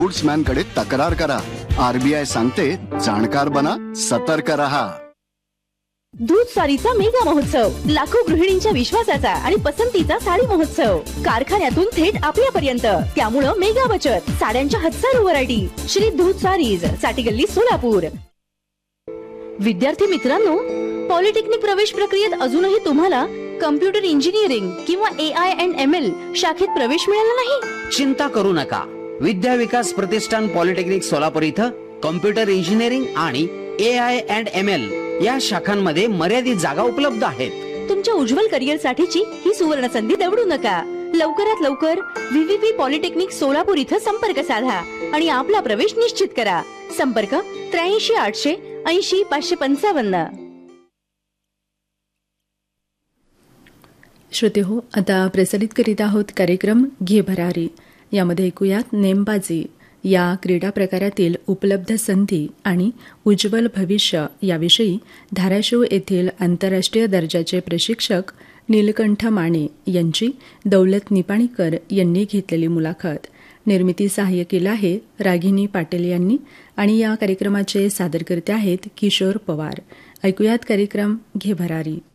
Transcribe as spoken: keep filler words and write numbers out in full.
गुड्समॅन कडे तक्रार करा. आरबीआय सांगते, जाणकार बना, सतर्क रहा. दूध सारीचा मेगा महोत्सव, लाखो गृहिणींच्या विश्वासाचा आणि पसंतीचा साडी महोत्सव, कारखान्यातून थेट आपल्यापर्यंत. त्यामुळं मेगा बचत, साड्यांच्या हजारो व्हरायटी. श्री दूध सारीज, साठी गल्ली, सोलापूर. विद्यार्थी मित्रांनो, पॉलिटेक्निक प्रवेश प्रक्रियेत अजूनही तुम्हाला कम्प्युटर इंजिनिअरिंग किंवा ए आय अँड एम एल शाखेत प्रवेश मिळाला नाही? चिंता करू नका. विद्या विकास प्रतिष्ठान पॉलिटेक्निक सोलापूर इथं कम्प्युटर इंजिनिअरिंग आणि ए आय अँड एम एल या शाखांमध्ये मर्यादित जागा उपलब्ध आहेत. तुमच्या उज्ज्वल करिअर साठीची ही सुवर्ण संधी दवडू नका. लवकरात लवकर व्हीव्हीपी पॉलिटेक्निक सोलापूर इथं संपर्क साधा आणि आपला प्रवेश निश्चित करा. संपर्क त्र्याऐंशी आठशे ऐंशी पाचशे पंचावन्न. श्रोते हो, आता प्रसारित करीत आहोत कार्यक्रम घे भरारी. यामध्ये ऐकूयात नेमबाजी या क्रीडा प्रकारातील उपलब्ध संधी आणि उज्ज्वल भविष्य याविषयी धाराशिव येथील आंतरराष्ट्रीय दर्जाचे प्रशिक्षक नीलकंठ माने यांची दौलत निपाणीकर यांनी घेतलेली मुलाखत. निर्मिती सहाय्य केलं आहे रागिनी पाटील यांनी आणि या कार्यक्रमाचे सादरकर्ते आहेत किशोर पवार. ऐकूयात कार्यक्रम घे भरारी.